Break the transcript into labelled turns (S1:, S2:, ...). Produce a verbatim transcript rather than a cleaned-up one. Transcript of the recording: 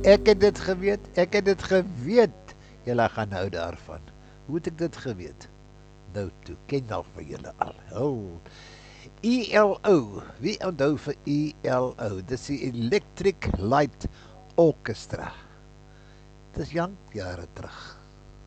S1: Ek het dit geweet, ek het dit geweet. Julle gaan nou daarvan. Hoe het ek dit geweet? Nou toe, ken al vir julle al. Oh. E L O, wie onthou vir E L O? Dis die Electric Light Orchestra. Dis jang jare terug.